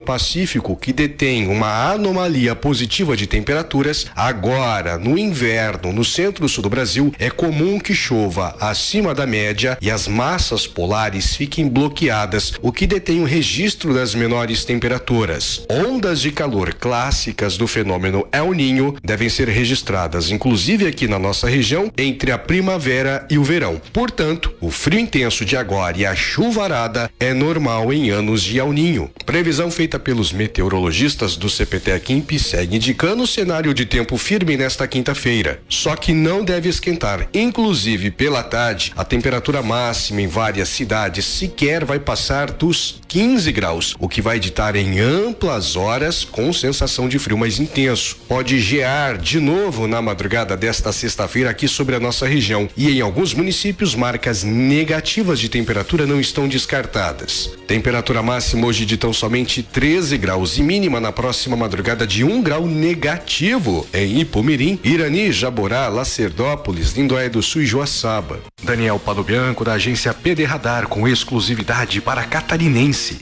Pacífico, que detém uma anomalia positiva de temperaturas, agora, no inverno, no centro-sul do Brasil, é comum que chova acima da média e as massas polares fiquem bloqueadas, o que detém o registro das menores temperaturas. Ondas de calor clássicas do fenômeno El Niño devem ser registradas, inclusive aqui na nossa região, entre a primavera e o verão. Portanto, o frio intenso de agora e a chuvarada é normal em anos de El Niño. Previsão feita pelos meteorologistas do CPTEC-INPE segue indicando o cenário de tempo firme nesta quinta-feira. Só que não deve esquentar. Inclusive, pela tarde, a temperatura máxima em várias cidades sequer vai passar dos 15 graus, o que vai ditar em amplas horas com sensação de frio mais intenso. Pode gear de novo na madrugada desta sexta-feira aqui sobre a nossa região e em alguns municípios marcas negativas de temperatura não estão descartadas. Temperatura máxima hoje de tão somente 13 graus e mínima na próxima madrugada de 1 grau negativo em Ipomirim, Irani, Jaborá, Lacerdópolis, Lindóia do Sul e Joaçaba. Daniel Padobianco, da agência PD Radar, com exclusividade para catarinense.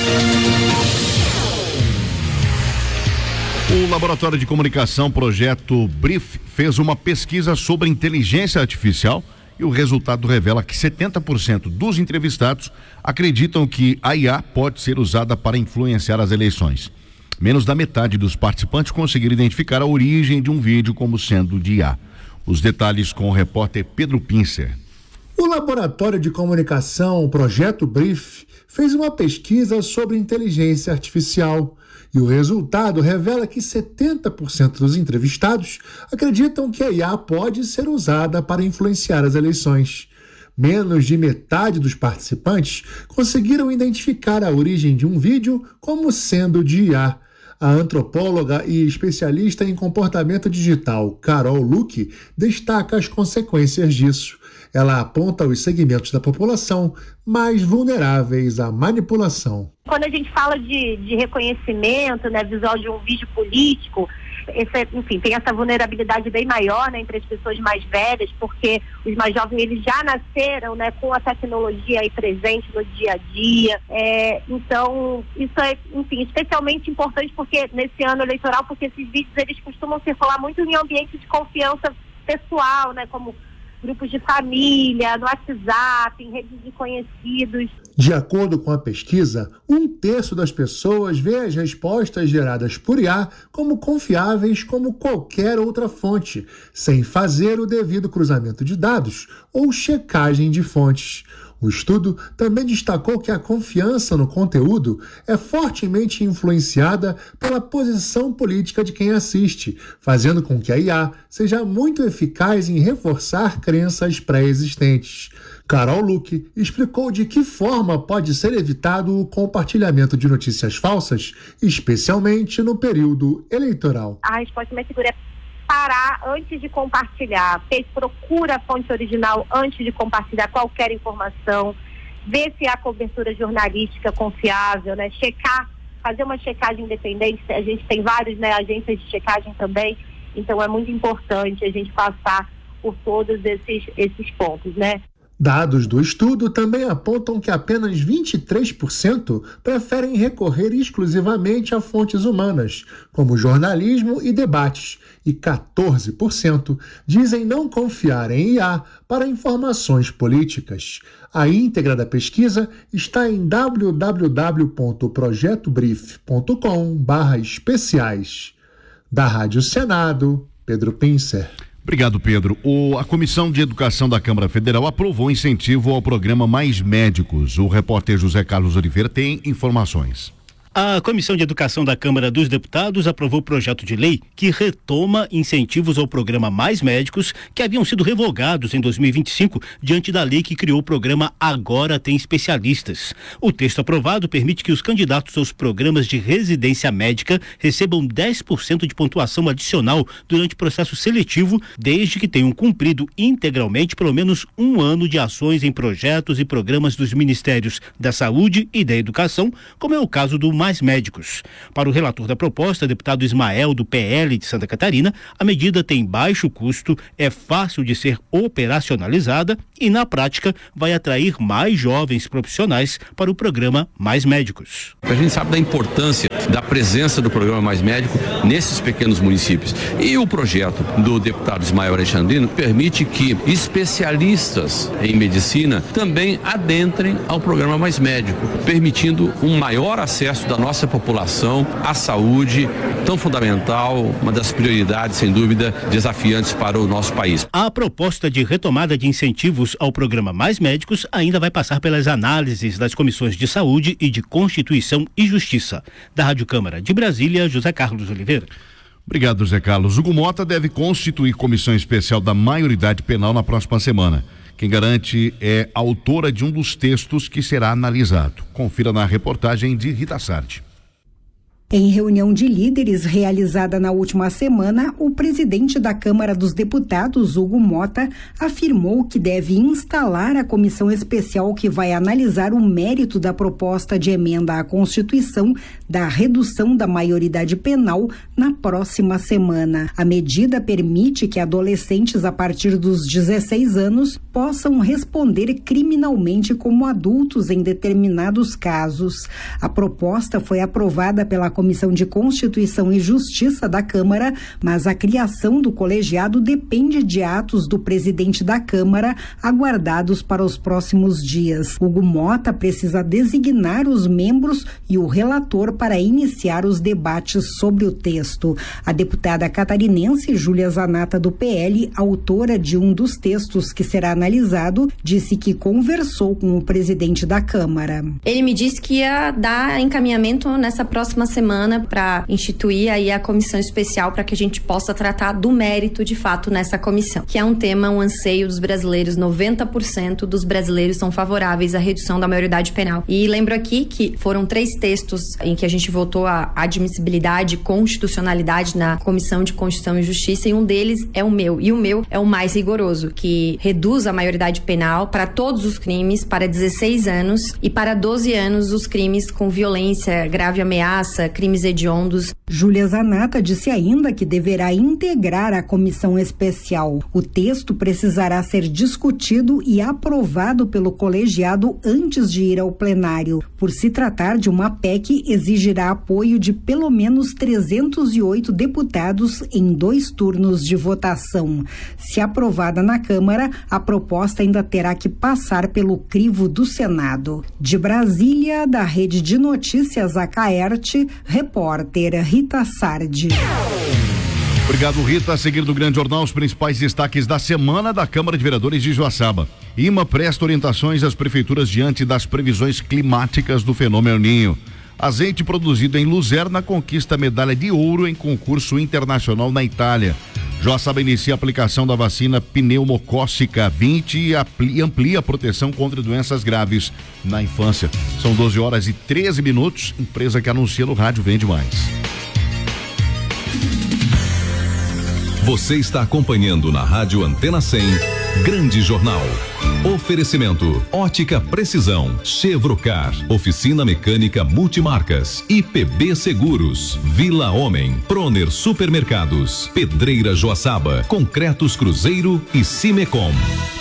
O Laboratório de Comunicação Projeto BRIF fez uma pesquisa sobre inteligência artificial e o resultado revela que 70% dos entrevistados acreditam que a IA pode ser usada para influenciar as eleições. Menos da metade dos participantes conseguiram identificar a origem de um vídeo como sendo de IA. Os detalhes com o repórter Pedro Pincer. O Laboratório de Comunicação Projeto BRIF fez uma pesquisa sobre inteligência artificial e o resultado revela que 70% dos entrevistados acreditam que a IA pode ser usada para influenciar as eleições. Menos de metade dos participantes conseguiram identificar a origem de um vídeo como sendo de IA. A antropóloga e especialista em comportamento digital, Carol Luque, destaca as consequências disso. Ela aponta os segmentos da população mais vulneráveis à manipulação. Quando a gente fala de reconhecimento, né, visual de um vídeo político, tem essa vulnerabilidade bem maior, né, entre as pessoas mais velhas, porque os mais jovens eles já nasceram, né, com a tecnologia aí presente no dia a dia. Então, isso é, especialmente importante porque nesse ano eleitoral, porque esses vídeos eles costumam circular muito em ambientes de confiança pessoal, né, como grupos de família, no WhatsApp, em redes de conhecidos. De acordo com a pesquisa, 1/3 das pessoas vê as respostas geradas por IA como confiáveis como qualquer outra fonte, sem fazer o devido cruzamento de dados ou checagem de fontes. O estudo também destacou que a confiança no conteúdo é fortemente influenciada pela posição política de quem assiste, fazendo com que a IA seja muito eficaz em reforçar crenças pré-existentes. Carol Luque explicou de que forma pode ser evitado o compartilhamento de notícias falsas, especialmente no período eleitoral. A resposta mais segura é parar antes de compartilhar, procura a fonte original antes de compartilhar qualquer informação, ver se há cobertura jornalística confiável, né? Fazer uma checagem independente. A gente tem várias, né, agências de checagem também, então é muito importante a gente passar por todos esses pontos, né? Dados do estudo também apontam que apenas 23% preferem recorrer exclusivamente a fontes humanas, como jornalismo e debates, e 14% dizem não confiar em IA para informações políticas. A íntegra da pesquisa está em www.projetobrief.com/especiais. Da Rádio Senado, Pedro Pincer. Obrigado, Pedro. A Comissão de Educação da Câmara Federal aprovou incentivo ao programa Mais Médicos. O repórter José Carlos Oliveira tem informações. A Comissão de Educação da Câmara dos Deputados aprovou o projeto de lei que retoma incentivos ao programa Mais Médicos, que haviam sido revogados em 2025 diante da lei que criou o programa Agora Tem Especialistas. O texto aprovado permite que os candidatos aos programas de residência médica recebam 10% de pontuação adicional durante o processo seletivo, desde que tenham cumprido integralmente pelo menos 1 ano de ações em projetos e programas dos Ministérios da Saúde e da Educação, como é o caso do Mais Médicos. Para o relator da proposta, deputado Ismael, do PL de Santa Catarina, a medida tem baixo custo, é fácil de ser operacionalizada e, na prática, vai atrair mais jovens profissionais para o programa Mais Médicos. A gente sabe da importância da presença do programa Mais Médico nesses pequenos municípios. E o projeto do deputado Ismael Alexandrino permite que especialistas em medicina também adentrem ao programa Mais Médico, permitindo um maior acesso da nossa população à saúde, tão fundamental, uma das prioridades, sem dúvida, desafiantes para o nosso país. A proposta de retomada de incentivos ao programa Mais Médicos ainda vai passar pelas análises das comissões de Saúde e de Constituição e Justiça. Da Rádio Câmara de Brasília, José Carlos Oliveira. Obrigado, José Carlos. Hugo Mota deve constituir comissão especial da maioridade penal na próxima semana. Quem garante é a autora de um dos textos que será analisado. Confira na reportagem de Rita Sardi. Em reunião de líderes realizada na última semana, o presidente da Câmara dos Deputados, Hugo Mota, afirmou que deve instalar a comissão especial que vai analisar o mérito da proposta de emenda à Constituição da redução da maioridade penal na próxima semana. A medida permite que adolescentes a partir dos 16 anos possam responder criminalmente como adultos em determinados casos. A proposta foi aprovada pela Comissão de Constituição e Justiça da Câmara, mas a criação do colegiado depende de atos do presidente da Câmara, aguardados para os próximos dias. Hugo Mota precisa designar os membros e o relator para iniciar os debates sobre o texto. A deputada catarinense Júlia Zanata, do PL, autora de um dos textos que será analisado, disse que conversou com o presidente da Câmara. Ele me disse que ia dar encaminhamento nessa próxima semana para instituir aí a comissão especial para que a gente possa tratar do mérito de fato nessa comissão, que é um tema, um anseio dos brasileiros. 90% dos brasileiros são favoráveis à redução da maioridade penal. E lembro aqui que foram 3 textos em que a gente votou a admissibilidade e constitucionalidade na Comissão de Constituição e Justiça, e um deles é o meu. E o meu é o mais rigoroso, que reduz a maioridade penal para todos os crimes para 16 anos e para 12 anos os crimes com violência, grave ameaça, crimes hediondos. Júlia Zanata disse ainda que deverá integrar a comissão especial. O texto precisará ser discutido e aprovado pelo colegiado antes de ir ao plenário. Por se tratar de uma PEC, exigirá apoio de pelo menos 308 deputados em 2 turnos de votação. Se aprovada na Câmara, a proposta ainda terá que passar pelo crivo do Senado. De Brasília, da Rede de Notícias Acaerte, repórter Rita Sardi. Obrigado, Rita. A seguir do Grande Jornal, os principais destaques da semana da Câmara de Vereadores de Joaçaba. IMA presta orientações às prefeituras diante das previsões climáticas do fenômeno Ninho. Azeite produzido em Luzerna conquista medalha de ouro em concurso internacional na Itália. Joaçaba inicia a aplicação da vacina pneumocócica 20 e amplia a proteção contra doenças graves na infância. São 12h13. Empresa que anuncia no rádio vende mais. Você está acompanhando na Rádio Antena 100, Grande Jornal. Oferecimento: Ótica Precisão, Chevrocar, Oficina Mecânica Multimarcas, IPB Seguros, Vila Homem, Proner Supermercados, Pedreira Joaçaba, Concretos Cruzeiro e Cimecom.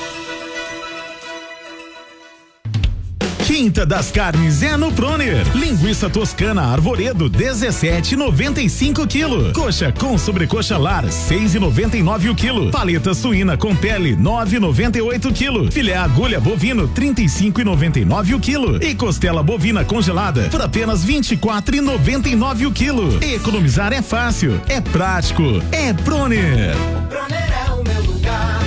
Quinta das Carnes é no Proner. Linguiça toscana Arvoredo 17,95 kg. Coxa com sobrecoxa lar 6,99 o quilo. Paleta suína com pele 9,98 kg. Filé agulha bovino 35,99 o quilo. E costela bovina congelada por apenas 24,99 o quilo. Economizar é fácil, é prático, é Proner. Proner é o meu lugar.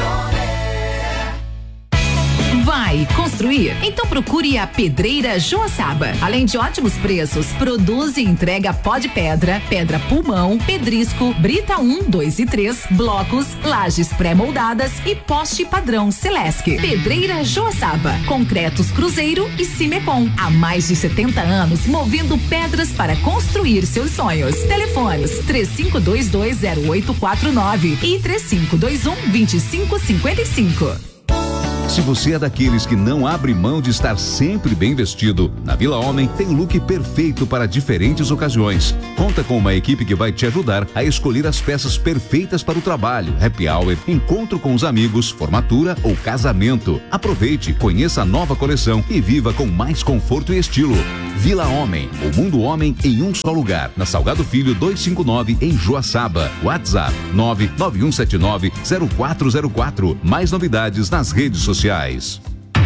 Vai construir? Então procure a Pedreira Joaçaba. Além de ótimos preços, produz e entrega pó de pedra, pedra pulmão, pedrisco, brita 1, 2 e 3, blocos, lajes pré-moldadas e poste padrão Celesc. Pedreira Joaçaba, Concretos Cruzeiro e Cimecom. Há mais de 70 anos movendo pedras para construir seus sonhos. Telefones 35220849 e 3521-2555. Se você é daqueles que não abre mão de estar sempre bem vestido, na Vila Homem tem o look perfeito para diferentes ocasiões. Conta com uma equipe que vai te ajudar a escolher as peças perfeitas para o trabalho, happy hour, encontro com os amigos, formatura ou casamento. Aproveite, conheça a nova coleção e viva com mais conforto e estilo. Vila Homem, o mundo homem em um só lugar. Na Salgado Filho 259 em Joaçaba. WhatsApp 991790404. Mais novidades nas redes sociais.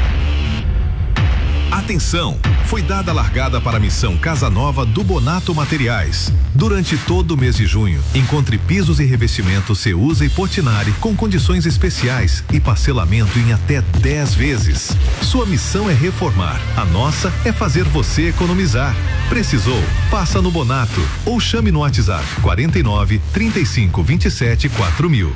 Atenção! Foi dada a largada para a missão Casa Nova do Bonato Materiais. Durante todo o mês de junho, encontre pisos e revestimentos Ceusa e Portinari com condições especiais e parcelamento em até 10 vezes. Sua missão é reformar. A nossa é fazer você economizar. Precisou? Passa no Bonato ou chame no WhatsApp 49 35 27 4000.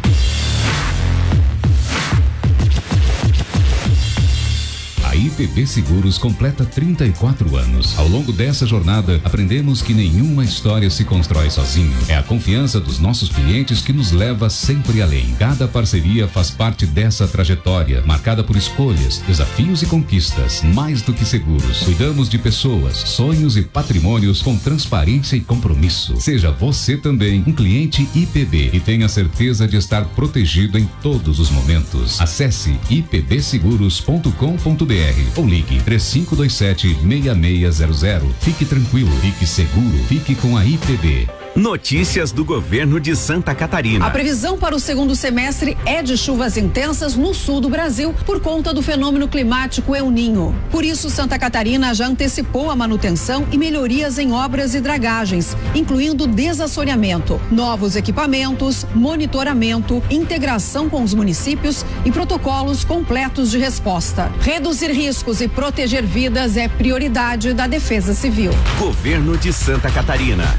A IPB Seguros completa 34 anos. Ao longo dessa jornada, aprendemos que nenhuma história se constrói sozinho. É a confiança dos nossos clientes que nos leva sempre além. Cada parceria faz parte dessa trajetória, marcada por escolhas, desafios e conquistas. Mais do que seguros, cuidamos de pessoas, sonhos e patrimônios com transparência e compromisso. Seja você também um cliente IPB e tenha certeza de estar protegido em todos os momentos. Acesse ipbseguros.com.br ou ligue 3527-6600. Fique tranquilo, fique seguro, fique com a IPB. Notícias do governo de Santa Catarina. A previsão para o segundo semestre é de chuvas intensas no sul do Brasil por conta do fenômeno climático El Niño. Por isso, Santa Catarina já antecipou a manutenção e melhorias em obras e dragagens, incluindo desassoreamento, novos equipamentos, monitoramento, integração com os municípios e protocolos completos de resposta. Reduzir riscos e proteger vidas é prioridade da Defesa Civil. Governo de Santa Catarina.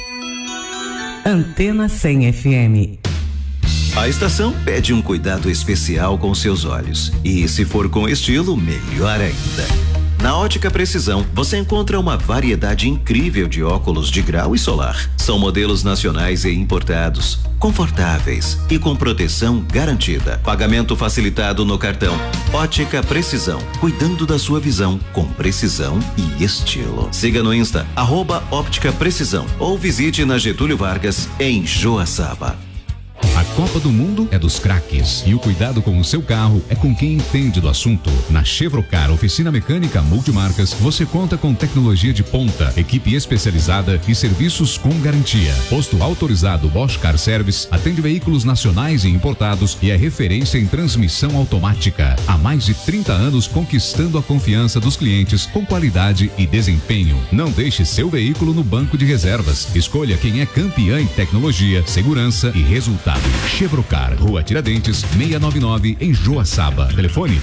Antena 100 FM. A estação pede um cuidado especial com seus olhos. E se for com estilo, melhor ainda. Na Ótica Precisão, você encontra uma variedade incrível de óculos de grau e solar. São modelos nacionais e importados, confortáveis e com proteção garantida. Pagamento facilitado no cartão. Ótica Precisão, cuidando da sua visão com precisão e estilo. Siga no Insta, @Óptica Precisão, ou visite na Getúlio Vargas, em Joaçaba. A Copa do Mundo é dos craques e o cuidado com o seu carro é com quem entende do assunto. Na Chevrocar Oficina Mecânica Multimarcas, você conta com tecnologia de ponta, equipe especializada e serviços com garantia. Posto autorizado Bosch Car Service, atende veículos nacionais e importados e é referência em transmissão automática. Há mais de 30 anos conquistando a confiança dos clientes com qualidade e desempenho. Não deixe seu veículo no banco de reservas. Escolha quem é campeã em tecnologia, segurança e resultado. Chevrocar, Rua Tiradentes, 699 em Joaçaba. Telefone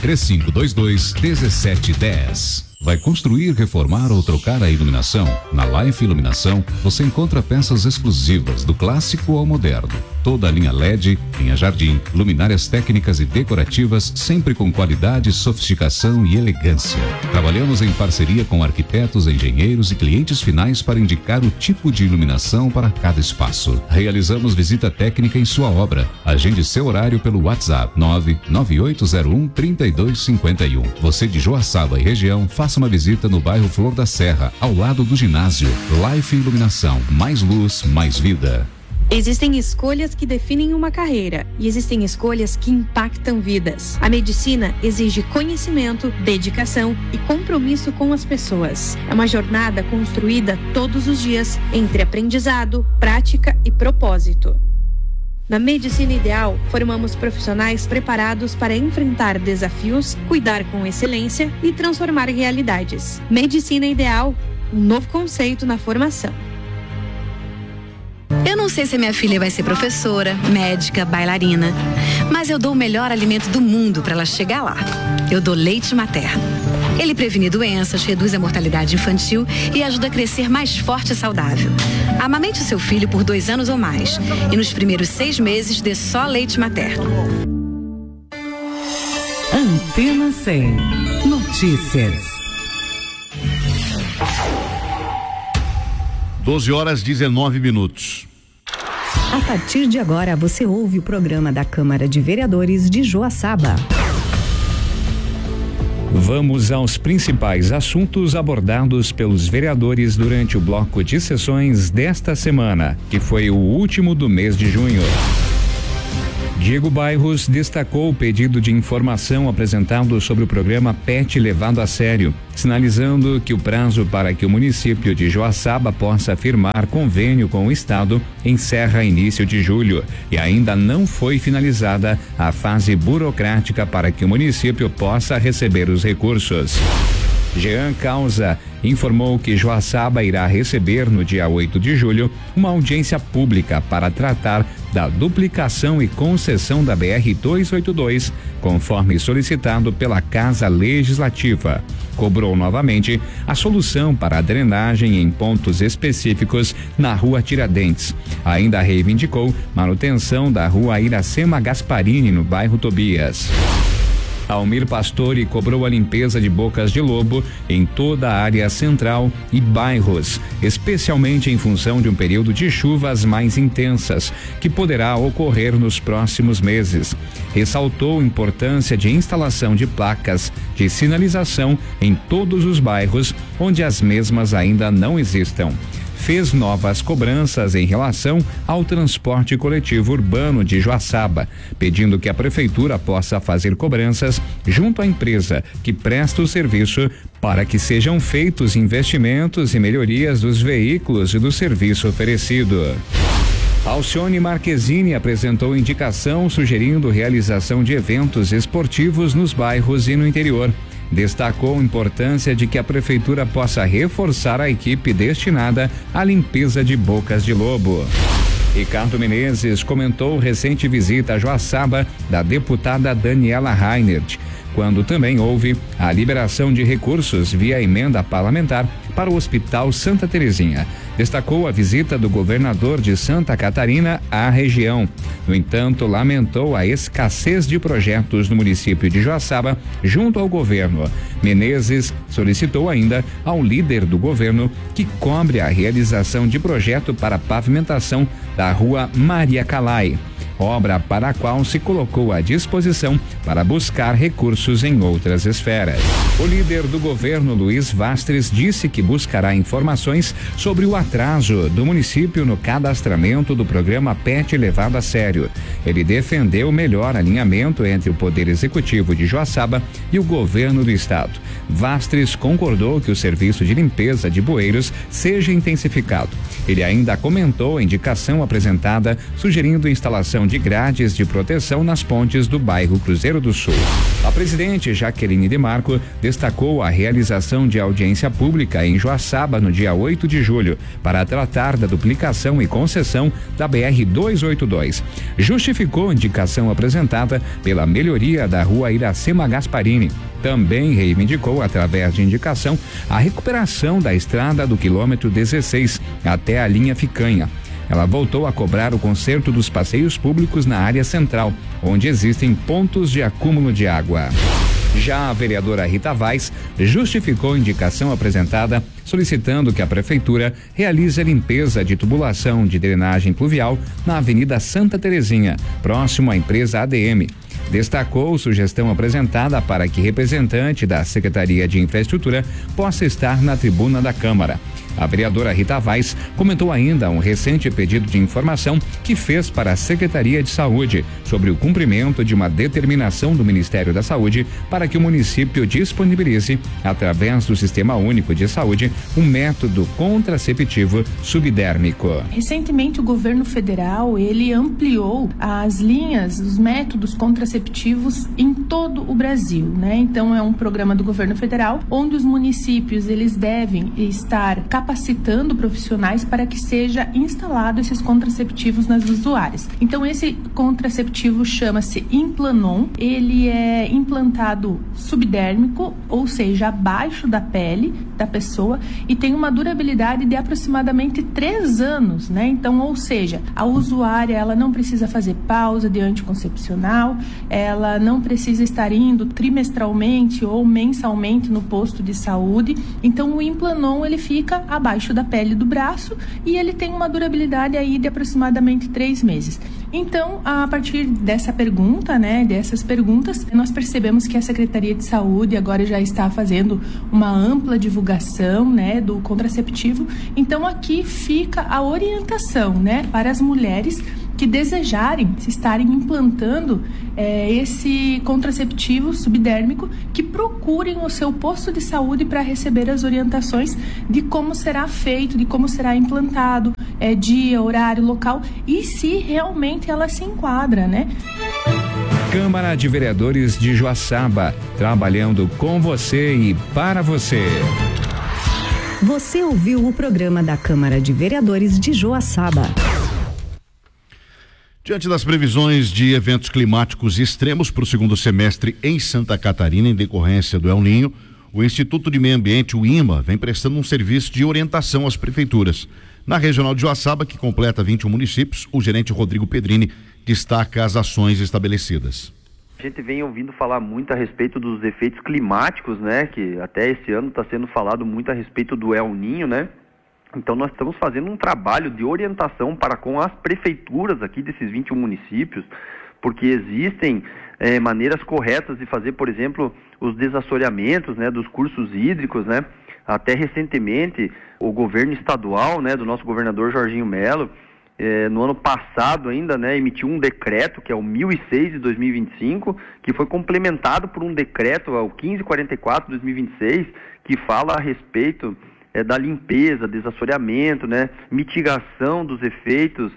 3522-1710. Vai construir, reformar ou trocar a iluminação? Na Life Iluminação, você encontra peças exclusivas do clássico ao moderno. Toda a linha LED, linha jardim, luminárias técnicas e decorativas, sempre com qualidade, sofisticação e elegância. Trabalhamos em parceria com arquitetos, engenheiros e clientes finais para indicar o tipo de iluminação para cada espaço. Realizamos visita técnica em sua obra. Agende seu horário pelo WhatsApp 99801-3251. Você de Joaçaba e região, faça uma visita no bairro Flor da Serra, ao lado do ginásio. Life Iluminação, mais luz, mais vida. Existem escolhas que definem uma carreira e existem escolhas que impactam vidas. A medicina exige conhecimento, dedicação e compromisso com as pessoas. É uma jornada construída todos os dias entre aprendizado, prática e propósito. Na Medicina Ideal, formamos profissionais preparados para enfrentar desafios, cuidar com excelência e transformar realidades. Medicina Ideal, um novo conceito na formação. Eu não sei se a minha filha vai ser professora, médica, bailarina, mas eu dou o melhor alimento do mundo para ela chegar lá. Eu dou leite materno. Ele previne doenças, reduz a mortalidade infantil e ajuda a crescer mais forte e saudável. Amamente o seu filho por 2 anos ou mais e nos primeiros 6 meses dê só leite materno. Antena 100. Notícias. 12h19. A partir de agora, você ouve o programa da Câmara de Vereadores de Joaçaba. Vamos aos principais assuntos abordados pelos vereadores durante o bloco de sessões desta semana, que foi o último do mês de junho. Diego Bairros destacou o pedido de informação apresentado sobre o programa PET levado a sério, sinalizando que o prazo para que o município de Joaçaba possa firmar convênio com o Estado encerra início de julho e ainda não foi finalizada a fase burocrática para que o município possa receber os recursos. Jean Causa informou que Joaçaba irá receber no dia 8 de julho uma audiência pública para tratar da duplicação e concessão da BR-282, conforme solicitado pela Casa Legislativa. Cobrou novamente a solução para a drenagem em pontos específicos na Rua Tiradentes. Ainda reivindicou manutenção da Rua Iracema Gasparini, no bairro Tobias. Almir Pastore cobrou a limpeza de bocas de lobo em toda a área central e bairros, especialmente em função de um período de chuvas mais intensas, que poderá ocorrer nos próximos meses. Ressaltou a importância de instalação de placas de sinalização em todos os bairros onde as mesmas ainda não existam. Fez novas cobranças em relação ao transporte coletivo urbano de Joaçaba, pedindo que a prefeitura possa fazer cobranças junto à empresa que presta o serviço para que sejam feitos investimentos e melhorias dos veículos e do serviço oferecido. Alcione Marquezine apresentou indicação sugerindo realização de eventos esportivos nos bairros e no interior. Destacou a importância de que a prefeitura possa reforçar a equipe destinada à limpeza de bocas de lobo. Ricardo Menezes comentou recente visita a Joaçaba da deputada Daniela Reinert, quando também houve a liberação de recursos via emenda parlamentar para o Hospital Santa Terezinha. Destacou a visita do governador de Santa Catarina à região. No entanto, lamentou a escassez de projetos no município de Joaçaba junto ao governo. Menezes solicitou ainda ao líder do governo que cobre a realização de projeto para pavimentação da Rua Maria Calai, obra para a qual se colocou à disposição para buscar recursos em outras esferas. O líder do governo, Luiz Vastres, disse que buscará informações sobre o atraso do município no cadastramento do programa PET levado a sério. Ele defendeu o melhor alinhamento entre o Poder Executivo de Joaçaba e o governo do estado. Vastres concordou que o serviço de limpeza de bueiros seja intensificado. Ele ainda comentou a indicação apresentada sugerindo a instalação de grades de proteção nas pontes do bairro Cruzeiro do Sul. A presidente Jaqueline de Marco destacou a realização de audiência pública em Joaçaba no dia 8 de julho para tratar da duplicação e concessão da BR-282. Justificou a indicação apresentada pela melhoria da Rua Iracema Gasparini. Também reivindicou, através de indicação, a recuperação da estrada do quilômetro 16 até a linha Ficanha. Ela voltou a cobrar o conserto dos passeios públicos na área central, onde existem pontos de acúmulo de água. Já a vereadora Rita Vaz justificou a indicação apresentada, solicitando que a prefeitura realize a limpeza de tubulação de drenagem pluvial na Avenida Santa Terezinha, próximo à empresa ADM. Destacou sugestão apresentada para que representante da Secretaria de Infraestrutura possa estar na tribuna da Câmara. A vereadora Rita Vaz comentou ainda um recente pedido de informação que fez para a Secretaria de Saúde sobre o cumprimento de uma determinação do Ministério da Saúde para que o município disponibilize, através do Sistema Único de Saúde, um método contraceptivo subdérmico. Recentemente, o governo federal, ele ampliou as linhas, os métodos contraceptivos em todo o Brasil, né? Então, é um programa do governo federal onde os municípios, eles devem estar capacitando profissionais para que seja instalado esses contraceptivos nas usuárias. Então, esse contraceptivo chama-se Implanon. Ele é implantado subdérmico, ou seja, abaixo da pele da pessoa, e tem uma durabilidade de aproximadamente 3 anos, né? Então, ou seja, a usuária, ela não precisa fazer pausa de anticoncepcional, ela não precisa estar indo trimestralmente ou mensalmente no posto de saúde. Então, o Implanon, ele fica abaixo da pele do braço e ele tem uma durabilidade aí de aproximadamente 3 meses. Então, a partir dessa pergunta, dessas perguntas, nós percebemos que a Secretaria de Saúde agora já está fazendo uma ampla divulgação, do contraceptivo. Então, aqui fica a orientação, para as mulheres que desejarem estarem implantando esse contraceptivo subdérmico, que procurem o seu posto de saúde para receber as orientações de como será feito, de como será implantado, dia, horário, local e se realmente ela se enquadra, Câmara de Vereadores de Joaçaba, trabalhando com você e para você. Você ouviu o programa da Câmara de Vereadores de Joaçaba. Diante das previsões de eventos climáticos extremos para o segundo semestre em Santa Catarina, em decorrência do El Ninho, o Instituto de Meio Ambiente, o IMA, vem prestando um serviço de orientação às prefeituras. Na Regional de Joaçaba, que completa 21 municípios, o gerente Rodrigo Pedrini destaca as ações estabelecidas. A gente vem ouvindo falar muito a respeito dos efeitos climáticos, que até esse ano está sendo falado muito a respeito do El Ninho, Então nós estamos fazendo um trabalho de orientação para com as prefeituras aqui desses 21 municípios, porque existem maneiras corretas de fazer, por exemplo, os desassoreamentos, dos cursos hídricos, Até recentemente o governo estadual, do nosso governador Jorginho Melo, no ano passado ainda, emitiu um decreto, que é o 1006 de 2025, que foi complementado por um decreto, o 1544 de 2026, que fala a respeito da limpeza, desassoreamento, mitigação dos efeitos,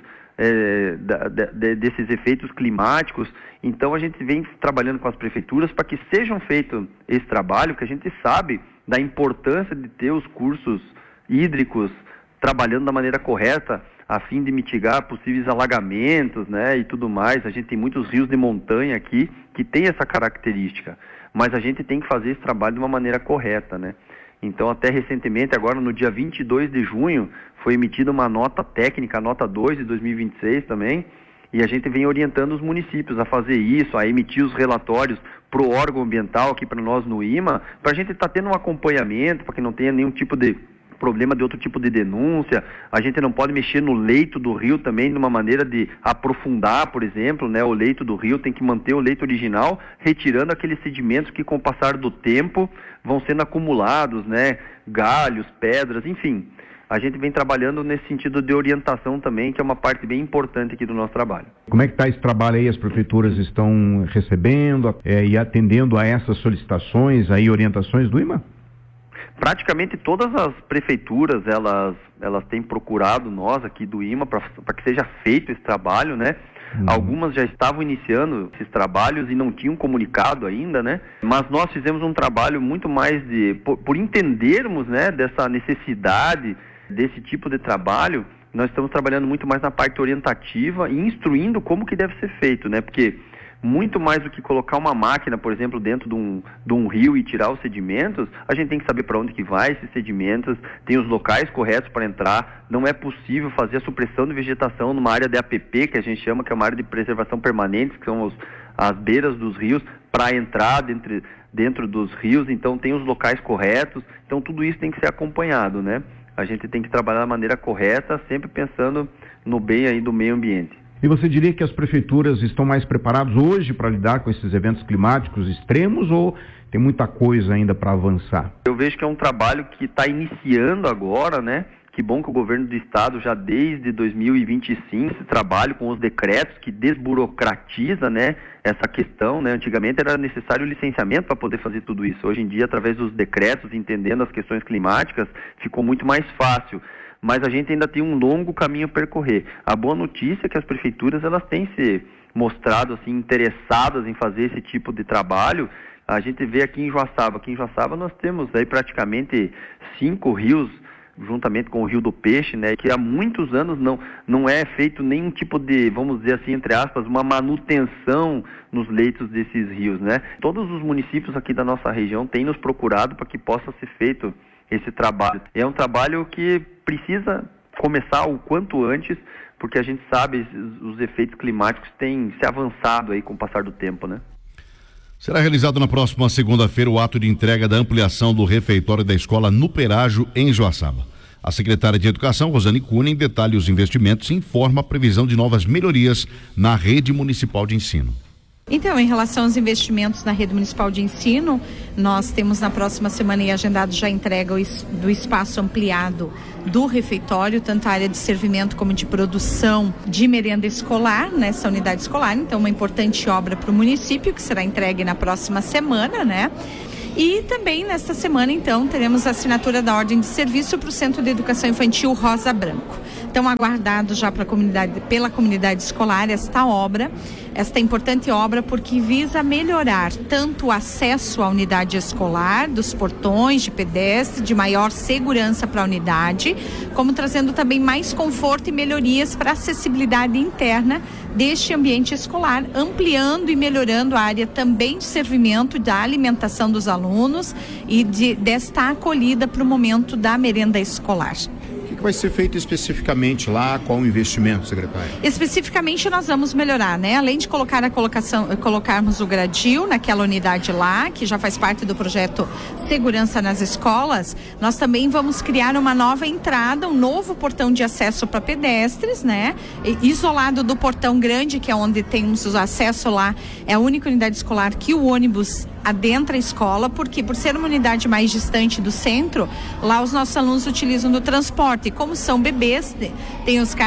desses efeitos climáticos. Então a gente vem trabalhando com as prefeituras para que sejam feito esse trabalho, que a gente sabe da importância de ter os cursos hídricos trabalhando da maneira correta, a fim de mitigar possíveis alagamentos, e tudo mais. A gente tem muitos rios de montanha aqui que tem essa característica, mas a gente tem que fazer esse trabalho de uma maneira correta, Então, até recentemente, agora no dia 22 de junho, foi emitida uma nota técnica, a nota 2 de 2026 também, e a gente vem orientando os municípios a fazer isso, a emitir os relatórios para o órgão ambiental aqui para nós no IMA, para a gente estar tendo um acompanhamento, para que não tenha nenhum tipo de problema de outro tipo de denúncia. A gente não pode mexer no leito do rio também de uma maneira de aprofundar, por exemplo, o leito do rio tem que manter o leito original, retirando aqueles sedimentos que com o passar do tempo vão sendo acumulados, galhos, pedras, enfim. A gente vem trabalhando nesse sentido de orientação também, que é uma parte bem importante aqui do nosso trabalho. Como é que está esse trabalho aí? As prefeituras estão recebendo e atendendo a essas solicitações, orientações do IMA? Praticamente todas as prefeituras, elas têm procurado nós aqui do IMA para que seja feito esse trabalho, Algumas já estavam iniciando esses trabalhos e não tinham comunicado ainda, Mas nós fizemos um trabalho muito mais por entendermos, dessa necessidade desse tipo de trabalho, nós estamos trabalhando muito mais na parte orientativa e instruindo como que deve ser feito, Porque muito mais do que colocar uma máquina, por exemplo, dentro de um rio e tirar os sedimentos, a gente tem que saber para onde que vai esses sedimentos, tem os locais corretos para entrar. Não é possível fazer a supressão de vegetação numa área de APP, que a gente chama, que é uma área de preservação permanente, que são as beiras dos rios, para entrar dentro dos rios. Então tem os locais corretos, então tudo isso tem que ser acompanhado, A gente tem que trabalhar da maneira correta, sempre pensando no bem aí do meio ambiente. E você diria que as prefeituras estão mais preparadas hoje para lidar com esses eventos climáticos extremos ou tem muita coisa ainda para avançar? Eu vejo que é um trabalho que está iniciando agora, Que bom que o governo do estado já desde 2025 esse trabalho com os decretos que desburocratiza, essa questão, Antigamente era necessário licenciamento para poder fazer tudo isso. Hoje em dia, através dos decretos, entendendo as questões climáticas, ficou muito mais fácil. Mas a gente ainda tem um longo caminho a percorrer. A boa notícia é que as prefeituras elas têm se mostrado assim, interessadas em fazer esse tipo de trabalho. A gente vê aqui em Joaçaba. Aqui em Joaçaba nós temos aí praticamente 5 rios, juntamente com o Rio do Peixe, que há muitos anos não é feito nenhum tipo de, vamos dizer assim, entre aspas, uma manutenção nos leitos desses rios, Todos os municípios aqui da nossa região têm nos procurado para que possa ser feito esse trabalho. É um trabalho que precisa começar o quanto antes, porque a gente sabe os efeitos climáticos têm se avançado aí com o passar do tempo, Será realizado na próxima segunda-feira o ato de entrega da ampliação do refeitório da escola No Perágio, em Joaçaba. A secretária de Educação, Rosane Cunha, detalha os investimentos e informa a previsão de novas melhorias na rede municipal de ensino. Então, em relação aos investimentos na rede municipal de ensino, nós temos na próxima semana e agendado já a entrega do espaço ampliado do refeitório, tanto a área de servimento como de produção de merenda escolar, nessa unidade escolar. Então, uma importante obra para o município, que será entregue na próxima semana, né? E também nesta semana, então, teremos a assinatura da ordem de serviço para o Centro de Educação Infantil Rosa Branco. Então, aguardado já pela comunidade escolar esta importante obra, porque visa melhorar tanto o acesso à unidade escolar, dos portões de pedestre, de maior segurança para a unidade, como trazendo também mais conforto e melhorias para a acessibilidade interna deste ambiente escolar, ampliando e melhorando a área também de servimento da alimentação dos alunos e desta acolhida para o momento da merenda escolar. O que vai ser feito especificamente lá? Qual o investimento, secretária? Especificamente nós vamos melhorar, né? Além de colocarmos o gradil naquela unidade lá, que já faz parte do projeto Segurança nas Escolas, nós também vamos criar uma nova entrada, um novo portão de acesso para pedestres, né? Isolado do portão grande, que é onde temos o acesso lá, é a única unidade escolar que o ônibus adentra a escola, porque por ser uma unidade mais distante do centro, lá os nossos alunos utilizam do transporte. Como são bebês, tem os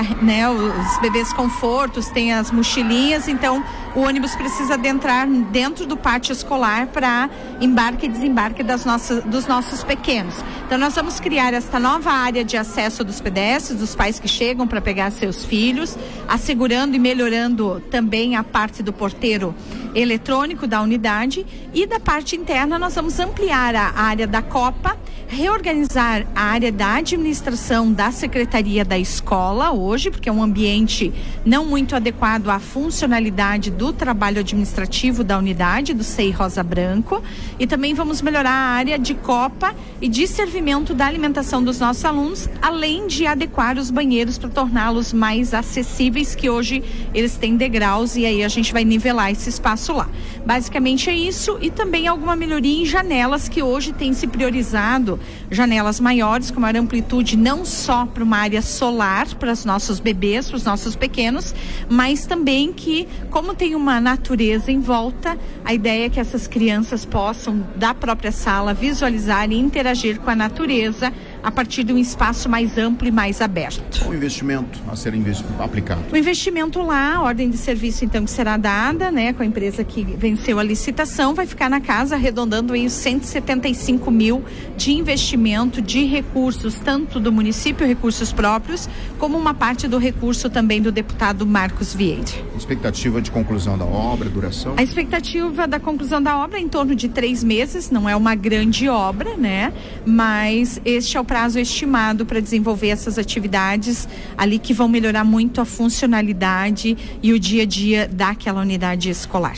bebês confortos, tem as mochilinhas, então o ônibus precisa adentrar dentro do pátio escolar para embarque e desembarque dos nossos pequenos. Então nós vamos criar esta nova área de acesso dos pedestres, dos pais que chegam para pegar seus filhos, assegurando e melhorando também a parte do porteiro eletrônico da unidade, e da parte interna nós vamos ampliar a área da Copa, reorganizar a área da administração da Secretaria da Escola hoje, porque é um ambiente não muito adequado à funcionalidade do trabalho administrativo da unidade do SEI Rosa Branco, e também vamos melhorar a área de Copa e de servimento da alimentação dos nossos alunos, além de adequar os banheiros para torná-los mais acessíveis, que hoje eles têm degraus, e aí a gente vai nivelar esse espaço lá. Basicamente é isso, e também alguma melhoria em janelas, que hoje tem se priorizado janelas maiores, com maior amplitude, não só para uma área solar, para os nossos bebês, para os nossos pequenos, mas também que, como tem uma natureza em volta, a ideia é que essas crianças possam, da própria sala, visualizar e interagir com a natureza a partir de um espaço mais amplo e mais aberto. O investimento a ser aplicado? O investimento lá, a ordem de serviço então que será dada, né, com a empresa que venceu a licitação, vai ficar na casa arredondando aí os 175 mil de investimento de recursos, tanto do município, recursos próprios, como uma parte do recurso também do deputado Marcos Vieira. Expectativa de conclusão da obra, duração? A expectativa da conclusão da obra é em torno de 3 meses, não é uma grande obra, né, mas este é o prazo estimado para desenvolver essas atividades ali, que vão melhorar muito a funcionalidade e o dia a dia daquela unidade escolar.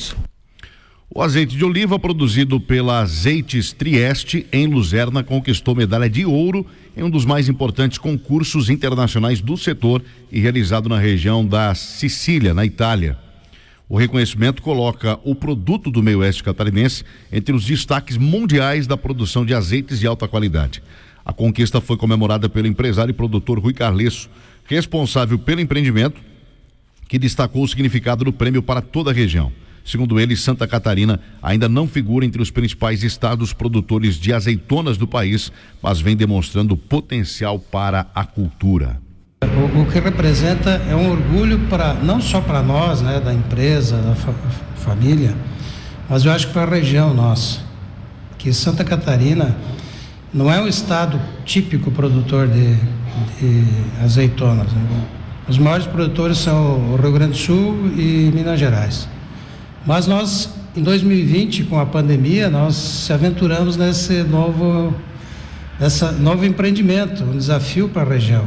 O azeite de oliva produzido pela Azeites Trieste em Luzerna conquistou medalha de ouro em um dos mais importantes concursos internacionais do setor e realizado na região da Sicília, na Itália. O reconhecimento coloca o produto do meio-oeste catarinense entre os destaques mundiais da produção de azeites de alta qualidade. A conquista foi comemorada pelo empresário e produtor Rui Carlesso, responsável pelo empreendimento, que destacou o significado do prêmio para toda a região. Segundo ele, Santa Catarina ainda não figura entre os principais estados produtores de azeitonas do país, mas vem demonstrando potencial para a cultura. O que representa é um orgulho não só para nós, né, da empresa, da família, mas eu acho que para a região nossa, que Santa Catarina não é um estado típico produtor de azeitonas, né? Os maiores produtores são o Rio Grande do Sul e Minas Gerais. Mas nós, em 2020, com a pandemia, nós se aventuramos nesse novo empreendimento, um desafio para a região.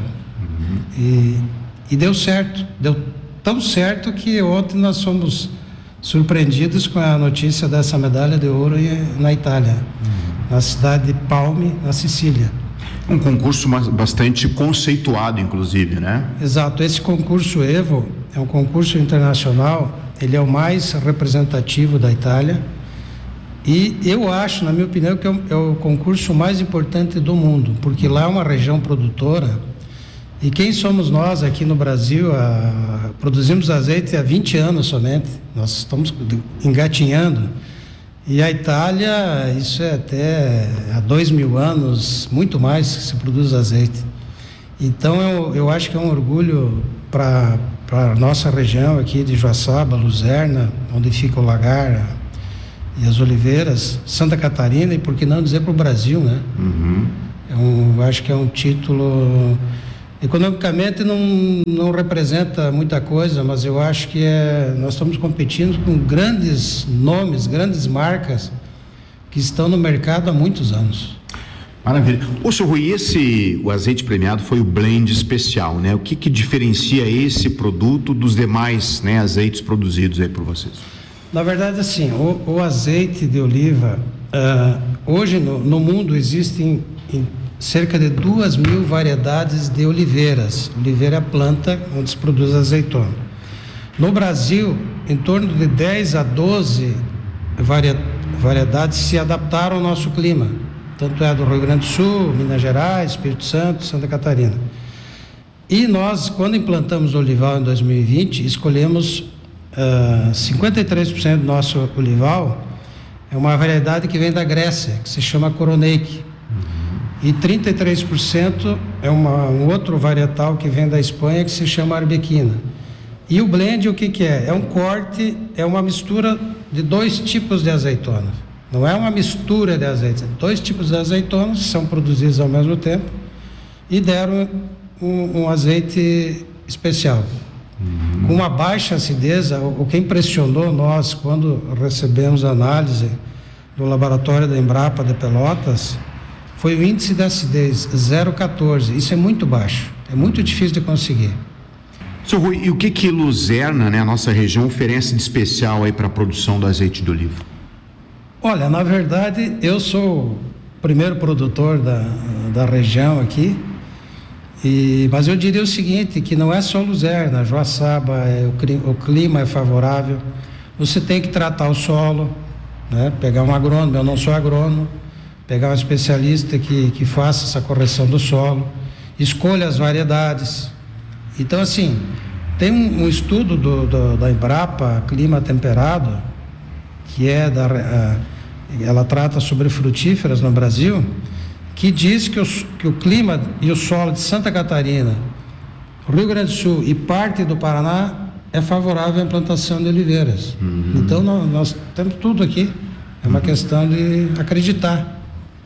E deu certo, deu tão certo que ontem nós fomos surpreendidos com a notícia dessa medalha de ouro na Itália, na cidade de Palme, na Sicília. Um concurso bastante conceituado, inclusive, né? Exato. Esse concurso EVO é um concurso internacional, ele é o mais representativo da Itália E eu acho, na minha opinião, que é o concurso mais importante do mundo, porque lá é uma região produtora. E quem somos nós aqui no Brasil? Produzimos azeite há 20 anos somente. Nós estamos engatinhando. E a Itália, isso é até há 2.000 anos, muito mais que se produz azeite. Então eu acho que é um orgulho para a nossa região aqui de Joaçaba, Luzerna, onde fica o Lagar e as Oliveiras, Santa Catarina, e por que não dizer para o Brasil, né? Eu acho que é um título, economicamente não representa muita coisa, mas eu acho que nós estamos competindo com grandes nomes, grandes marcas que estão no mercado há muitos anos. Maravilha. Ô, seu Rui, o azeite premiado foi o blend especial, né? O que diferencia esse produto dos demais, né, azeites produzidos aí por vocês? Na verdade, assim, o azeite de oliva, hoje no mundo existem cerca de 2.000 variedades de oliveiras. Oliveira é a planta onde se produz azeitona. No Brasil, em torno de 10 a 12 variedades se adaptaram ao nosso clima. Tanto é do Rio Grande do Sul, Minas Gerais, Espírito Santo, Santa Catarina. E nós, quando implantamos o olival em 2020, escolhemos 53% do nosso olival é uma variedade que vem da Grécia, que se chama Koroneik. E 33% é um outro varietal que vem da Espanha, que se chama Arbequina. E o blend, o que é? É um corte, é uma mistura de 2 tipos de azeitona. Não é uma mistura de azeite, 2 tipos de azeitonas que são produzidos ao mesmo tempo e deram um azeite especial. Com uma baixa acidez. O que impressionou nós quando recebemos a análise do laboratório da Embrapa de Pelotas foi o índice de acidez 0,14. Isso é muito baixo, é muito difícil de conseguir. Seu Rui, e o que Luzerna, né, a nossa região, oferece de especial aí para a produção do azeite de oliva? Olha, na verdade, eu sou o primeiro produtor da região aqui. Mas eu diria o seguinte, que não é só Luzerna, Joaçaba, o clima é favorável, você tem que tratar o solo, né? Pegar um agrônomo, eu não sou agrônomo, pegar um especialista que faça essa correção do solo, escolha as variedades. Então, assim, tem um estudo da Embrapa, Clima Temperado, que ela trata sobre frutíferas no Brasil, que diz que o clima e o solo de Santa Catarina, Rio Grande do Sul e parte do Paraná é favorável à implantação de oliveiras. Então nós temos tudo aqui, é uma questão de acreditar.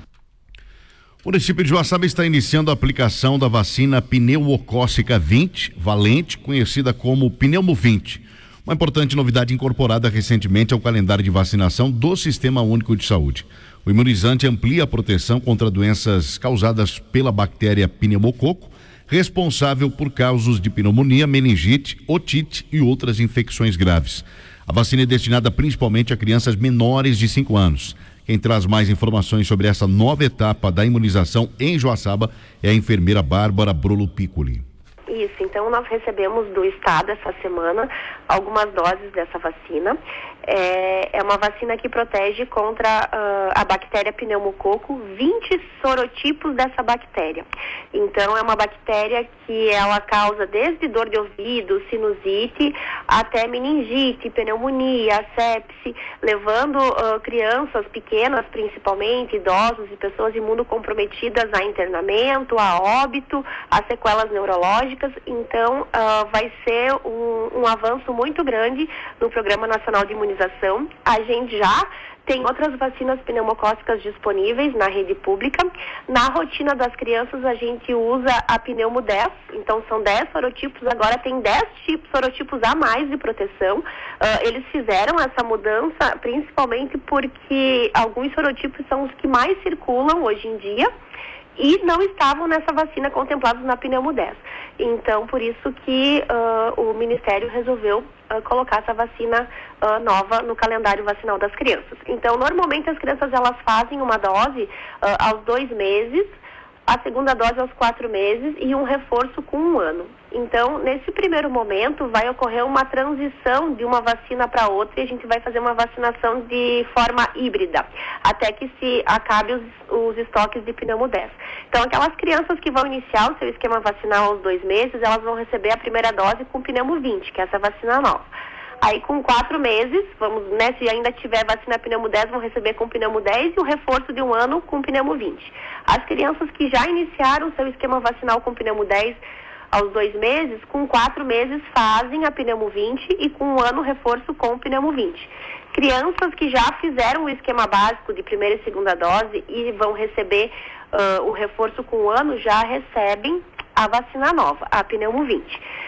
O município de Joaçaba está iniciando a aplicação da vacina pneumocócica 20 valente, conhecida como Pneumo 20. Uma importante novidade incorporada recentemente ao calendário de vacinação do Sistema Único de Saúde. O imunizante amplia a proteção contra doenças causadas pela bactéria pneumococo, responsável por casos de pneumonia, meningite, otite e outras infecções graves. A vacina é destinada principalmente a crianças menores de 5 anos. Quem traz mais informações sobre essa nova etapa da imunização em Joaçaba é a enfermeira Bárbara Brolo Piccoli. Isso, então nós recebemos do Estado essa semana algumas doses dessa vacina. É uma vacina que protege contra a bactéria pneumococo, 20 sorotipos dessa bactéria. Então é uma bactéria que ela causa desde dor de ouvido, sinusite, até meningite, pneumonia, sepse, levando crianças pequenas, principalmente idosos e pessoas imunocomprometidas a internamento, a óbito, a sequelas neurológicas. Então vai ser um avanço muito grande no Programa Nacional de Imunização. A gente já tem outras vacinas pneumocócicas disponíveis na rede pública. Na rotina das crianças, a gente usa a Pneumo 10, então são 10 sorotipos, agora tem 10 sorotipos a mais de proteção. Eles fizeram essa mudança principalmente porque alguns sorotipos são os que mais circulam hoje em dia e não estavam nessa vacina contemplados na Pneumo 10. Então, por isso que o Ministério resolveu colocar essa vacina nova no calendário vacinal das crianças. Então, normalmente as crianças elas fazem uma dose aos 2 meses, a segunda dose aos 4 meses e um reforço com 1 ano. Então, nesse primeiro momento, vai ocorrer uma transição de uma vacina para outra e a gente vai fazer uma vacinação de forma híbrida, até que se acabe os estoques de pneumo 10. Então, aquelas crianças que vão iniciar o seu esquema vacinal aos 2 meses, elas vão receber a primeira dose com pneumo 20, que é essa vacina nova. Aí, com 4 meses, se ainda tiver vacina pneumo 10, vão receber com pneumo 10 e o reforço de 1 ano com pneumo 20. As crianças que já iniciaram o seu esquema vacinal com pneumo 10 aos 2 meses, com 4 meses fazem a pneumo 20 e com 1 ano reforço com pneumo 20. Crianças que já fizeram o esquema básico de primeira e segunda dose e vão receber o reforço com 1 ano, já recebem a vacina nova, a pneumo 20.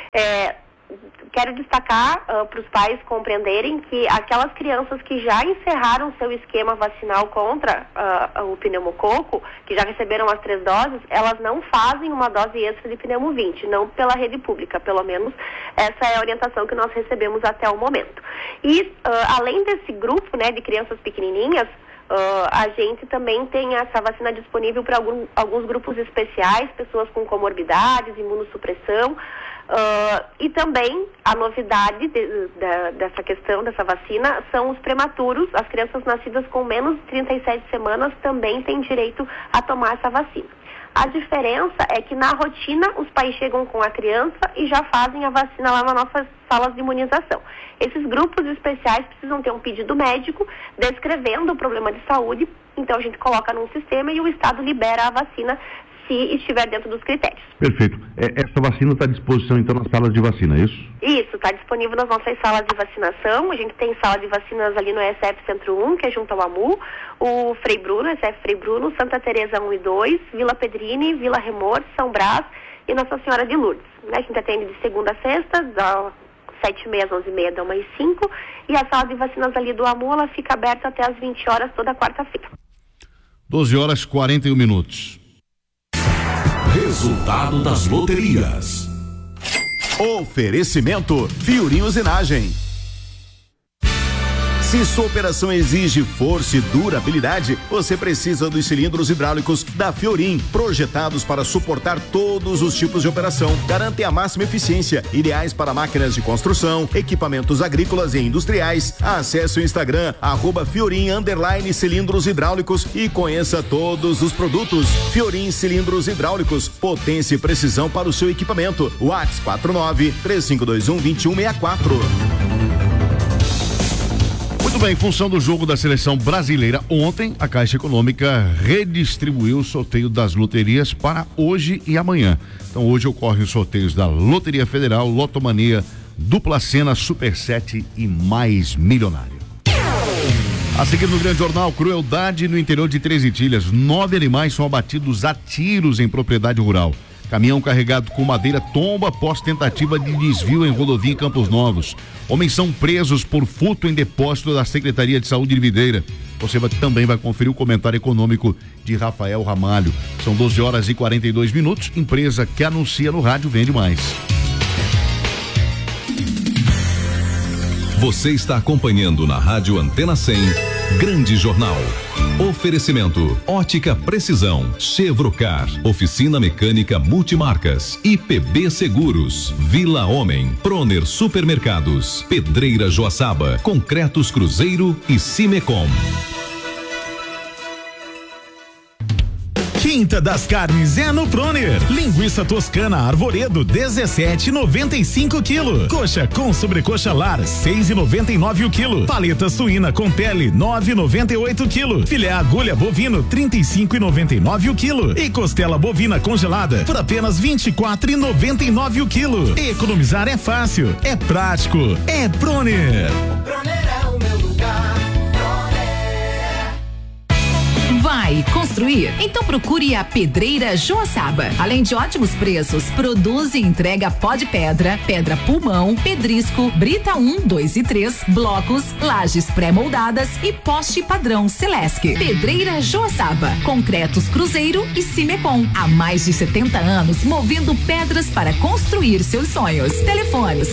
Quero destacar para os pais compreenderem que aquelas crianças que já encerraram seu esquema vacinal contra o pneumococo, que já receberam as 3 doses, elas não fazem uma dose extra de pneumo 20, não pela rede pública, pelo menos essa é a orientação que nós recebemos até o momento. E além desse grupo, né, de crianças pequenininhas, a gente também tem essa vacina disponível para alguns grupos especiais, pessoas com comorbidades, imunossupressão. E também a novidade dessa questão, dessa vacina, são os prematuros. As crianças nascidas com menos de 37 semanas também têm direito a tomar essa vacina. A diferença é que na rotina os pais chegam com a criança e já fazem a vacina lá nas nossas salas de imunização. Esses grupos especiais precisam ter um pedido médico descrevendo o problema de saúde, então a gente coloca num sistema e o Estado libera a vacina se estiver dentro dos critérios. Perfeito. Essa vacina está à disposição, então, nas salas de vacina, é isso? Isso, está disponível nas nossas salas de vacinação. A gente tem sala de vacinas ali no SF Centro 1, que é junto ao AMU, o Frei Bruno, SF Frei Bruno, Santa Teresa 1 e 2, Vila Pedrini, Vila Remor, São Brás e Nossa Senhora de Lourdes. A gente atende de segunda a sexta, das 7h30 às 11h30, da 1h05, e a sala de vacinas ali do AMU, ela fica aberta até às 20 horas toda quarta-feira. 12h41. Resultado das loterias. Oferecimento Fiorin Usinagem. Se sua operação exige força e durabilidade, você precisa dos cilindros hidráulicos da Fiorin, projetados para suportar todos os tipos de operação. Garantem a máxima eficiência, ideais para máquinas de construção, equipamentos agrícolas e industriais. Acesse o Instagram @Fiorin_cilindros hidráulicos e conheça todos os produtos. Fiorin Cilindros Hidráulicos, potência e precisão para o seu equipamento. WhatsApp 49-3521-2164. Muito bem, em função do jogo da seleção brasileira ontem, a Caixa Econômica redistribuiu o sorteio das loterias para hoje e amanhã. Então hoje ocorrem os sorteios da Loteria Federal, Lotomania, Dupla Sena, Super 7 e Mais Milionário. A seguir no Grande Jornal, crueldade no interior de Três Itilhas. 9 animais são abatidos a tiros em propriedade rural. Caminhão carregado com madeira tomba após tentativa de desvio em rodovia em Campos Novos. Homens são presos por furto em depósito da Secretaria de Saúde de Videira. Você também vai conferir o comentário econômico de Rafael Ramalho. São 12h42. Empresa que anuncia no rádio vende mais. Você está acompanhando na Rádio Antena 100, Grande Jornal. Oferecimento: Ótica Precisão, Chevrocar, Oficina Mecânica Multimarcas, IPB Seguros, Vila Homem, Proner Supermercados, Pedreira Joaçaba, Concretos Cruzeiro e Cimecom. Quinta das Carnes é no Proner. Linguiça toscana Arvoredo 17,95 kg. Coxa com sobrecoxa lar 6,99 o quilo. Paleta suína com pele 9,98 kg. Filé agulha bovino 35,99 o quilo. E costela bovina congelada por apenas 24,99 o quilo. Economizar é fácil, é prático, é Proner. Proner é o meu lugar. Vai construir? Então procure a Pedreira Joaçaba. Além de ótimos preços, produz e entrega pó de pedra, pedra pulmão, pedrisco, brita 1, 2 e 3, blocos, lajes pré-moldadas e poste padrão Celesc. Pedreira Joaçaba, Concretos Cruzeiro e Cimecom. Há mais de 70 anos movendo pedras para construir seus sonhos. Telefones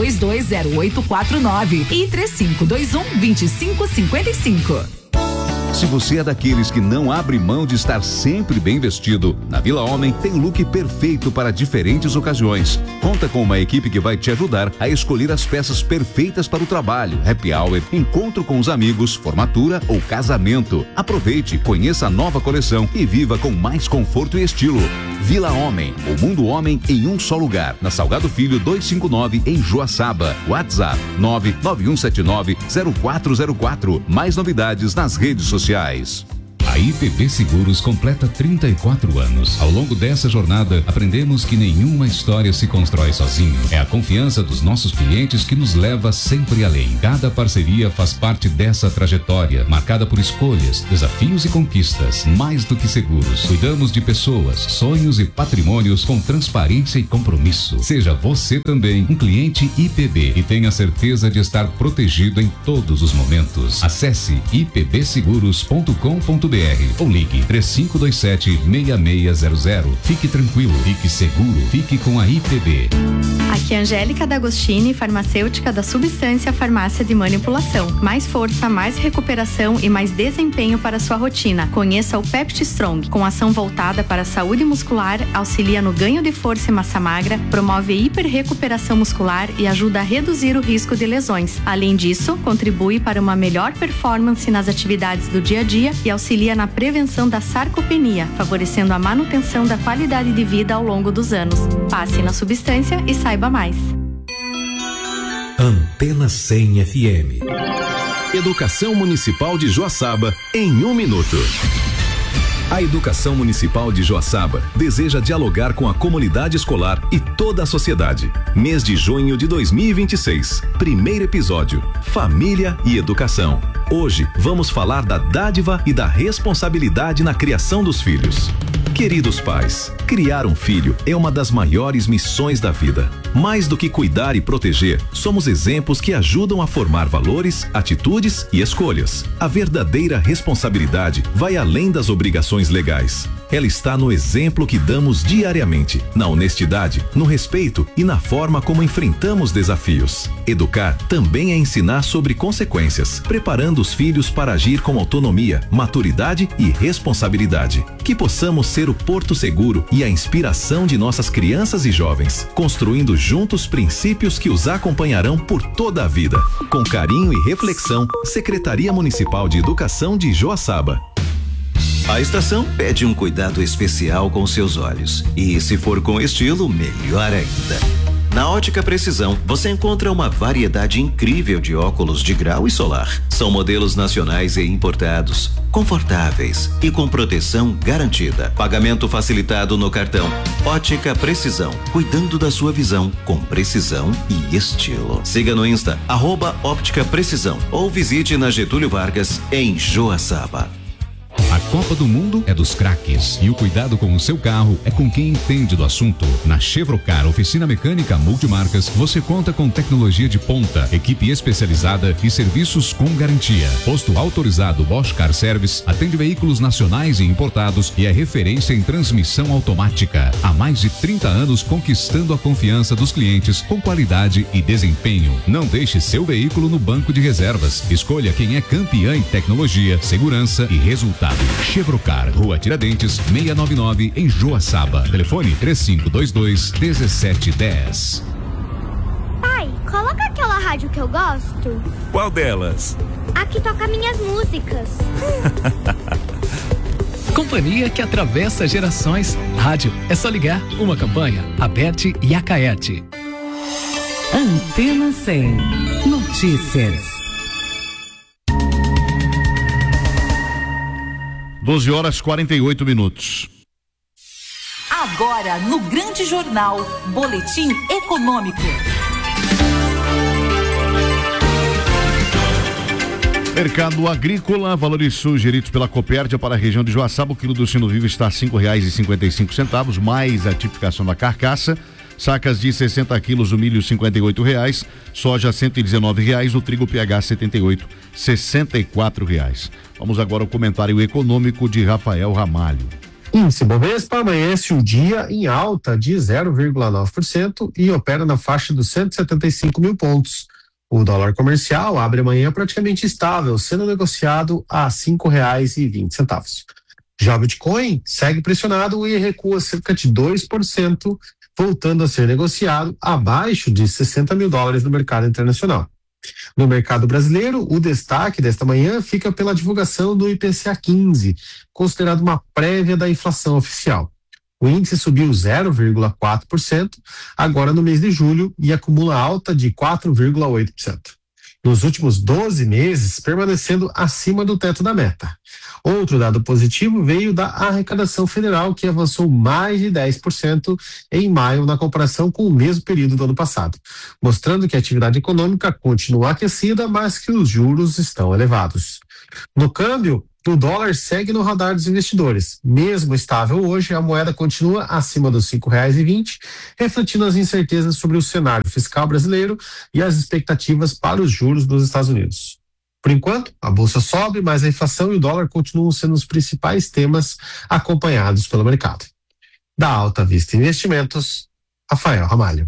35220849 e 3521-2555. Se você é daqueles que não abre mão de estar sempre bem vestido, na Vila Homem tem o look perfeito para diferentes ocasiões. Conta com uma equipe que vai te ajudar a escolher as peças perfeitas para o trabalho, happy hour, encontro com os amigos, formatura ou casamento. Aproveite, conheça a nova coleção e viva com mais conforto e estilo. Vila Homem, o mundo homem em um só lugar. Na Salgado Filho 259 em Joaçaba. WhatsApp 991790404. Mais novidades nas redes sociais. A IPB Seguros completa 34 anos. Ao longo dessa jornada, aprendemos que nenhuma história se constrói sozinho. É a confiança dos nossos clientes que nos leva sempre além. Cada parceria faz parte dessa trajetória, marcada por escolhas, desafios e conquistas. Mais do que seguros, cuidamos de pessoas, sonhos e patrimônios com transparência e compromisso. Seja você também um cliente IPB e tenha certeza de estar protegido em todos os momentos. Acesse ipbseguros.com.br ou ligue 3527-6600. Fique tranquilo, fique seguro, fique com a IPB. Aqui é Angélica D'Agostini, farmacêutica da Substância Farmácia de Manipulação. Mais força, mais recuperação e mais desempenho para sua rotina. Conheça o Pepti Strong, com ação voltada para a saúde muscular, auxilia no ganho de força e massa magra, promove hiperrecuperação muscular e ajuda a reduzir o risco de lesões. Além disso, contribui para uma melhor performance nas atividades do dia a dia e auxilia na prevenção da sarcopenia, favorecendo a manutenção da qualidade de vida ao longo dos anos. Passe na Substância e saiba mais. Antena 100 FM. Educação Municipal de Joaçaba em 1 minuto. A Educação Municipal de Joaçaba deseja dialogar com a comunidade escolar e toda a sociedade. Mês de junho de 2026. Primeiro episódio: Família e Educação. Hoje vamos falar da dádiva e da responsabilidade na criação dos filhos. Queridos pais, criar um filho é uma das maiores missões da vida. Mais do que cuidar e proteger, somos exemplos que ajudam a formar valores, atitudes e escolhas. A verdadeira responsabilidade vai além das obrigações legais. Ela está no exemplo que damos diariamente, na honestidade, no respeito e na forma como enfrentamos desafios. Educar também é ensinar sobre consequências, preparando os filhos para agir com autonomia, maturidade e responsabilidade. Que possamos ser o porto seguro e a inspiração de nossas crianças e jovens, construindo juntos princípios que os acompanharão por toda a vida. Com carinho e reflexão, Secretaria Municipal de Educação de Joaçaba. A estação pede um cuidado especial com seus olhos. E se for com estilo, melhor ainda. Na Ótica Precisão, você encontra uma variedade incrível de óculos de grau e solar. São modelos nacionais e importados, confortáveis e com proteção garantida. Pagamento facilitado no cartão. Ótica Precisão, cuidando da sua visão com precisão e estilo. Siga no Insta, @Óptica Precisão, ou visite na Getúlio Vargas, em Joaçaba. A Copa do Mundo é dos craques e o cuidado com o seu carro é com quem entende do assunto. Na Chevrocar Oficina Mecânica Multimarcas, você conta com tecnologia de ponta, equipe especializada e serviços com garantia. Posto autorizado Bosch Car Service, atende veículos nacionais e importados e é referência em transmissão automática. Há mais de 30 anos conquistando a confiança dos clientes com qualidade e desempenho. Não deixe seu veículo no banco de reservas. Escolha quem é campeã em tecnologia, segurança e resultado. Chevrocar, Rua Tiradentes, 699, em Joaçaba. Telefone 3522-1710. Pai, coloca aquela rádio que eu gosto. Qual delas? A que toca minhas músicas. Companhia que atravessa gerações. Rádio, é só ligar. Uma campanha, Aberte e Acaete. Antena 100. Notícias. 12h48. Agora, no Grande Jornal, Boletim Econômico. Mercado agrícola, valores sugeridos pela Copérdia para a região de Joaçaba. O quilo do sino vivo está a R$5,55, mais a tipificação da carcaça. Sacas de 60 quilos, o milho R$58, soja R$119, o trigo PH 78, R$64. Vamos agora ao comentário econômico de Rafael Ramalho. Índice Bovespa amanhece o dia em alta de 0,9% e opera na faixa dos 175 mil pontos. O dólar comercial abre amanhã praticamente estável, sendo negociado a R$ 5,20. Já o Bitcoin segue pressionado e recua cerca de 2%, voltando a ser negociado abaixo de $60 mil no mercado internacional. No mercado brasileiro, o destaque desta manhã fica pela divulgação do IPCA 15, considerado uma prévia da inflação oficial. O índice subiu 0,4% agora no mês de julho e acumula alta de 4,8%. Nos últimos 12 meses, permanecendo acima do teto da meta. Outro dado positivo veio da arrecadação federal, que avançou mais de 10% em maio na comparação com o mesmo período do ano passado, mostrando que a atividade econômica continua aquecida, mas que os juros estão elevados. No câmbio, o dólar segue no radar dos investidores. Mesmo estável hoje, a moeda continua acima dos R$ 5,20, refletindo as incertezas sobre o cenário fiscal brasileiro e as expectativas para os juros dos Estados Unidos. Por enquanto, a bolsa sobe, mas a inflação e o dólar continuam sendo os principais temas acompanhados pelo mercado. Da Alta Vista Investimentos, Rafael Ramalho.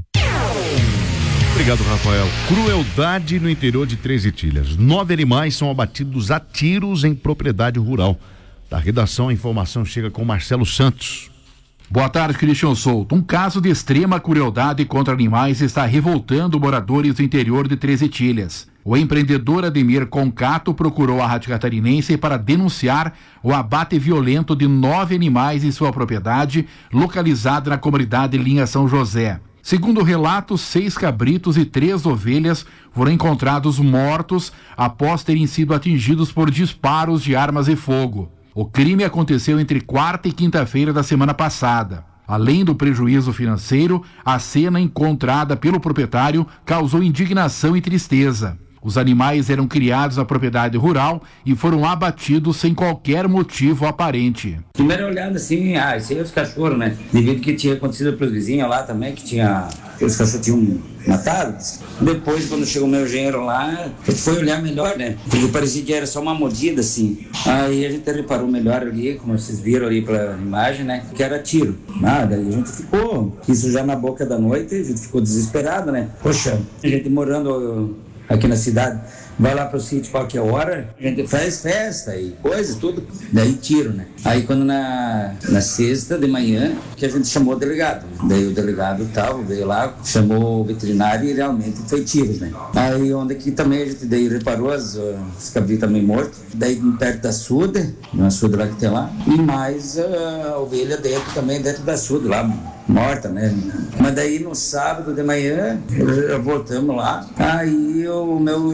Obrigado, Rafael. Crueldade no interior de Três Itilhas. 9 animais são abatidos a tiros em propriedade rural. Da redação, a informação chega com Marcelo Santos. Boa tarde, Cristian Souto. Um caso de extrema crueldade contra animais está revoltando moradores do interior de Três Itilhas. O empreendedor Ademir Concato procurou a Rádio Catarinense para denunciar o abate violento de 9 animais em sua propriedade, localizada na comunidade Linha São José. Segundo o relato, 6 cabritos e 3 ovelhas foram encontrados mortos após terem sido atingidos por disparos de armas de fogo. O crime aconteceu entre quarta e quinta-feira da semana passada. Além do prejuízo financeiro, a cena encontrada pelo proprietário causou indignação e tristeza. Os animais eram criados na propriedade rural e foram abatidos sem qualquer motivo aparente. Primeiro olhando assim, esse aí é os cachorros, né? Devido que tinha acontecido para os vizinhos lá também, que os cachorros tinham matado. Depois, quando chegou o meu engenheiro lá, foi olhar melhor, né? Porque parecia que era só uma mordida, assim. Aí a gente reparou melhor ali, como vocês viram ali pela imagem, né? Que era tiro. Daí a gente ficou, isso já na boca da noite, a gente ficou desesperado, né? Poxa, a gente morando aqui na cidade, vai lá pro sítio qualquer hora, a gente faz festa e coisa, tudo, daí tiro, né? Aí quando na sexta de manhã, que a gente chamou o delegado, daí o delegado veio lá, chamou o veterinário e realmente foi tiros, né? Aí onde que também a gente daí reparou os cabritos também mortos, daí perto da suda, uma suda lá que tem lá, e mais a ovelha dentro da suda lá, morta, né? Mas daí no sábado de manhã, voltamos lá, aí o meu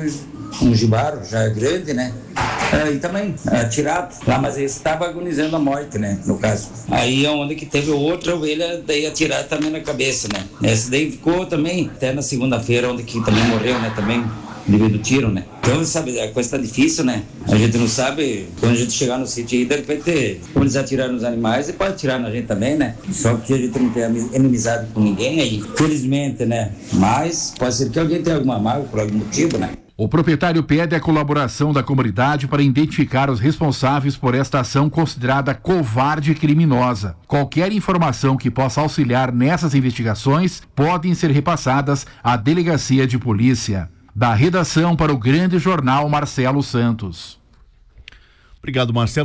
jibaro já é grande, né? E também atirado lá, mas esse estava agonizando a morte, né? No caso. Aí é onde que teve outra ovelha, daí atirada também na cabeça, né? Essa daí ficou também até na segunda-feira, onde que também morreu, né? Também devido ao tiro, né? Então, sabe, a coisa tá difícil, né? A gente não sabe, quando a gente chegar no sítio aí, de repente, como eles atiraram nos animais, e pode atirar na gente também, né? Só que a gente não tem inimizade com ninguém aí, felizmente, né? Mas pode ser que alguém tenha alguma mágoa por algum motivo, né? O proprietário pede a colaboração da comunidade para identificar os responsáveis por esta ação considerada covarde e criminosa. Qualquer informação que possa auxiliar nessas investigações podem ser repassadas à Delegacia de Polícia. Da redação para o Grande Jornal, Marcelo Santos. Obrigado, Marcelo.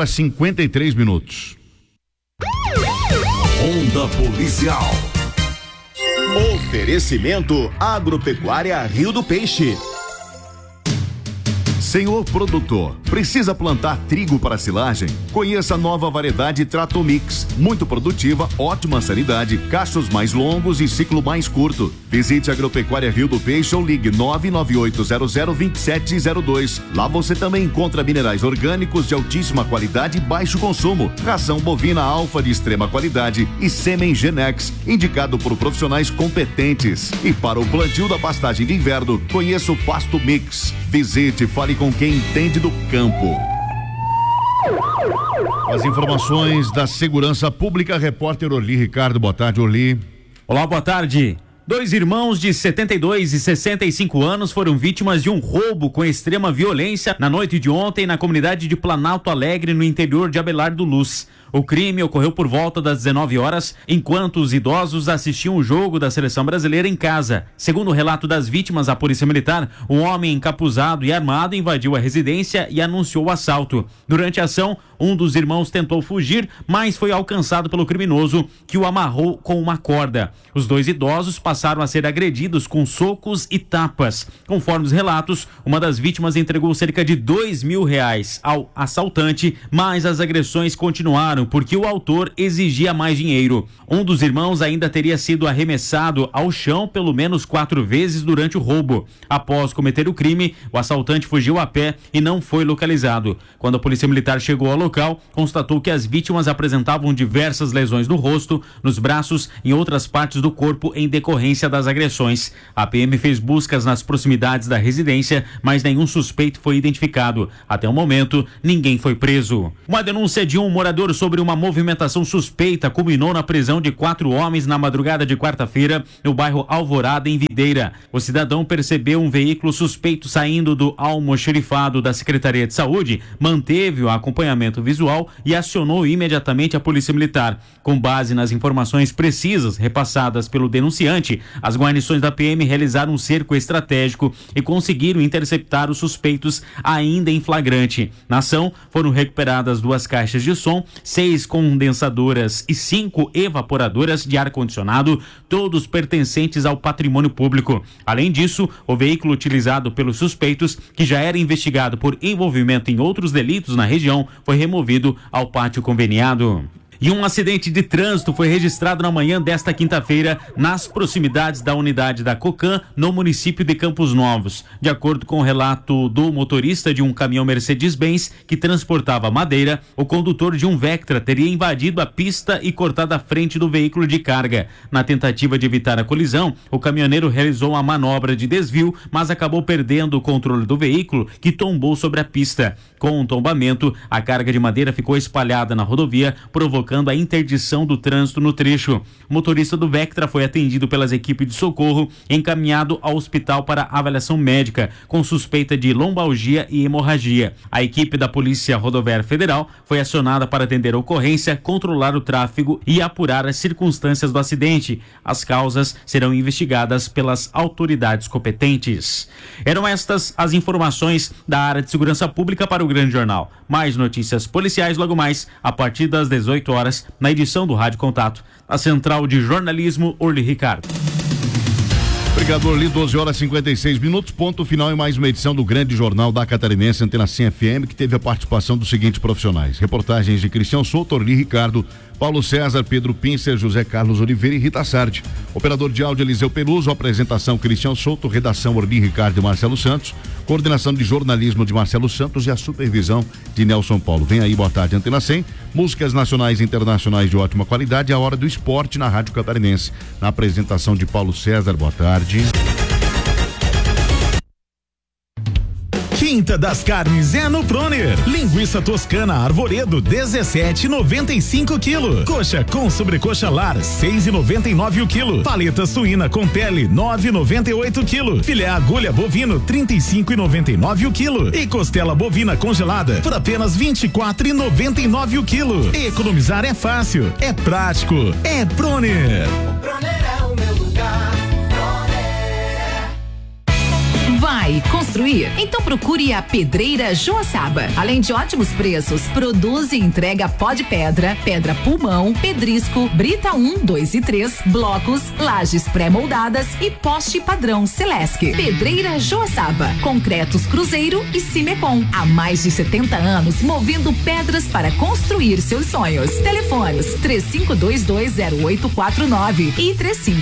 12h53. Ronda Policial. Oferecimento Agropecuária Rio do Peixe. Senhor produtor, precisa plantar trigo para silagem? Conheça a nova variedade Tratomix, muito produtiva, ótima sanidade, cachos mais longos e ciclo mais curto. Visite a Agropecuária Rio do Peixe ou ligue 998002702. Lá você também encontra minerais orgânicos de altíssima qualidade e baixo consumo, ração bovina alfa de extrema qualidade e sêmen Genex, indicado por profissionais competentes. E para o plantio da pastagem de inverno, conheça o Pasto Mix. Visite e fale com quem entende do campo. As informações da segurança pública, repórter Orli Ricardo. Boa tarde, Orli. Olá, boa tarde. 2 irmãos de 72 e 65 anos foram vítimas de um roubo com extrema violência na noite de ontem na comunidade de Planalto Alegre, no interior de Abelardo Luz. O crime ocorreu por volta das 19 horas, enquanto os idosos assistiam o jogo da seleção brasileira em casa. Segundo o relato das vítimas à Polícia Militar, um homem encapuzado e armado invadiu a residência e anunciou o assalto. Durante a ação, um dos irmãos tentou fugir, mas foi alcançado pelo criminoso, que o amarrou com uma corda. Os dois idosos passaram a ser agredidos com socos e tapas. Conforme os relatos, uma das vítimas entregou cerca de R$2.000 ao assaltante, mas as agressões continuaram porque o autor exigia mais dinheiro. Um dos irmãos ainda teria sido arremessado ao chão pelo menos 4 vezes durante o roubo. Após cometer o crime, o assaltante fugiu a pé e não foi localizado. Quando a Polícia Militar chegou ao local, constatou que as vítimas apresentavam diversas lesões no rosto, nos braços e em outras partes do corpo em decorrência das agressões. A PM fez buscas nas proximidades da residência, mas nenhum suspeito foi identificado. Até o momento, ninguém foi preso. Uma denúncia de um morador sobre uma movimentação suspeita culminou na prisão de 4 homens na madrugada de quarta-feira no bairro Alvorada, em Videira. O cidadão percebeu um veículo suspeito saindo do almoxerifado da Secretaria de Saúde, manteve o acompanhamento visual e acionou imediatamente a Polícia Militar. Com base nas informações precisas repassadas pelo denunciante, as guarnições da PM realizaram um cerco estratégico e conseguiram interceptar os suspeitos ainda em flagrante. Na ação, foram recuperadas 2 caixas de som, 6 condensadoras e 5 evaporadoras de ar-condicionado, todos pertencentes ao patrimônio público. Além disso, o veículo utilizado pelos suspeitos, que já era investigado por envolvimento em outros delitos na região, foi removido ao pátio conveniado. E um acidente de trânsito foi registrado na manhã desta quinta-feira nas proximidades da unidade da Cocan, no município de Campos Novos. De acordo com o relato do motorista de um caminhão Mercedes-Benz que transportava madeira, o condutor de um Vectra teria invadido a pista e cortado a frente do veículo de carga. Na tentativa de evitar a colisão, o caminhoneiro realizou uma manobra de desvio, mas acabou perdendo o controle do veículo, que tombou sobre a pista. Com o tombamento, a carga de madeira ficou espalhada na rodovia, provocando a interdição do trânsito no trecho. O motorista do Vectra foi atendido pelas equipes de socorro, encaminhado ao hospital para avaliação médica, com suspeita de lombalgia e hemorragia. A equipe da Polícia Rodoviária Federal foi acionada para atender a ocorrência, controlar o tráfego e apurar as circunstâncias do acidente. As causas serão investigadas pelas autoridades competentes. Eram estas as informações da área de segurança pública para o Grande Jornal. Mais notícias policiais logo mais, a partir das 18 horas, na edição do Rádio Contato. A Central de Jornalismo, Orly Ricardo. Obrigado, Orly. 12h56, ponto final em mais uma edição do Grande Jornal da Catarinense, Antena 100 FM, que teve a participação dos seguintes profissionais: reportagens de Cristian Souto, Orly Ricardo, Paulo César, Pedro Pincer, José Carlos Oliveira e Rita Sardi. Operador de áudio, Eliseu Peluso. Apresentação, Cristian Souto. Redação, Orly Ricardo e Marcelo Santos. Coordenação de jornalismo de Marcelo Santos e a supervisão de Nelson Paulo. Vem aí, boa tarde, Antena 100. Músicas nacionais e internacionais de ótima qualidade. A hora do esporte na Rádio Catarinense. Na apresentação de Paulo César, boa tarde. Quinta das Carnes é no Proner. Linguiça toscana Arvoredo 17,95 kg. Coxa com sobrecoxa lar 6,99 o quilo. Paleta suína com pele 9,98 kg. Filé agulha bovino 35,99 o quilo. E costela bovina congelada por apenas 24,99 o quilo. Economizar é fácil, é prático, é Proner. O Proner é o meu lugar. Vai construir? Então procure a Pedreira Joaçaba. Além de ótimos preços, produz e entrega pó de pedra, pedra pulmão, pedrisco, brita 1, 2 e 3, blocos, lajes pré-moldadas e poste padrão Celesc. Pedreira Joaçaba. Concretos Cruzeiro e Cimecon. Há mais de 70 anos movendo pedras para construir seus sonhos. Telefones 35220849 e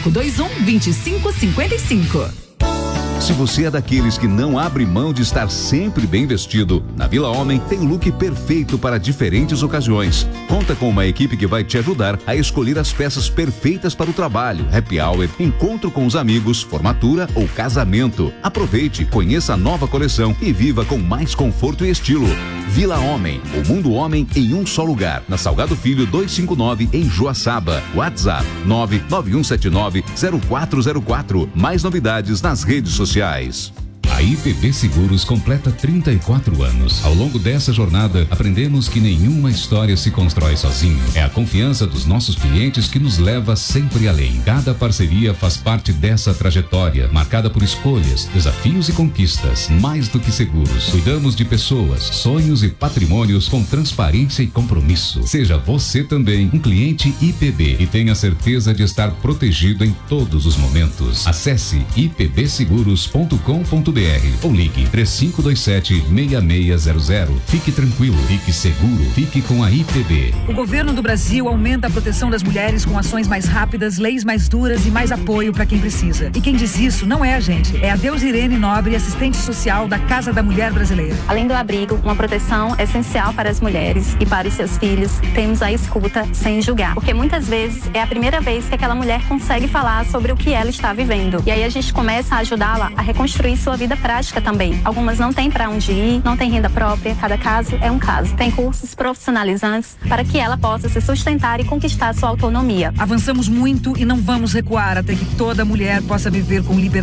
3521-2555. Se você é daqueles que não abre mão de estar sempre bem vestido, na Vila Homem tem o look perfeito para diferentes ocasiões. Conta com uma equipe que vai te ajudar a escolher as peças perfeitas para o trabalho, happy hour, encontro com os amigos, formatura ou casamento. Aproveite, conheça a nova coleção e viva com mais conforto e estilo. Vila Homem, o mundo homem em um só lugar. Na Salgado Filho 259 em Joaçaba. WhatsApp 991790404. Mais novidades nas redes sociais. A IPB Seguros completa 34 anos. Ao longo dessa jornada, aprendemos que nenhuma história se constrói sozinho. É a confiança dos nossos clientes que nos leva sempre além. Cada parceria faz parte dessa trajetória, marcada por escolhas, desafios e conquistas. Mais do que seguros, cuidamos de pessoas, sonhos e patrimônios com transparência e compromisso. Seja você também um cliente IPB e tenha certeza de estar protegido em todos os momentos. Acesse ipbseguros.com.br ou ligue 3527-6600. Fique tranquilo, fique seguro, fique com a IPB. O governo do Brasil aumenta a proteção das mulheres com ações mais rápidas, leis mais duras e mais apoio para quem precisa. E quem diz isso não é a gente, é a Deusirene Nobre, assistente social da Casa da Mulher Brasileira. Além do abrigo, uma proteção essencial para as mulheres e para os seus filhos, temos a escuta sem julgar. Porque muitas vezes é a primeira vez que aquela mulher consegue falar sobre o que ela está vivendo. E aí a gente começa a ajudá-la a reconstruir sua vida prática também. Algumas não têm para onde ir, não têm renda própria, cada caso é um caso. Tem cursos profissionalizantes para que ela possa se sustentar e conquistar sua autonomia. Avançamos muito e não vamos recuar até que toda mulher possa viver com liberdade.